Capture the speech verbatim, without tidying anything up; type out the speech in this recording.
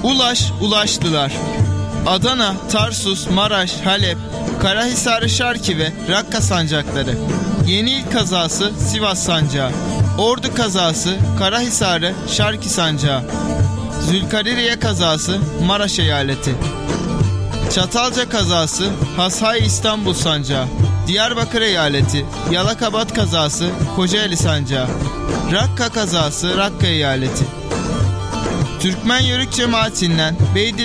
Ulaş ulaştılar. Adana, Tarsus, Maraş, Halep, Karahisar, Şarki ve Rakka sancakları. Yeniil kazası Sivas sancağı. Ordu kazası Karahisar'ı Şarki sancağı. Zülkaririye kazası Maraş eyaleti. Çatalca kazası Hasay İstanbul sancağı. Diyarbakır eyaleti Yalakabat kazası Kocaeli sancağı. Rakka kazası Rakka eyaleti. Türkmen Yörük cemaatinden Beydil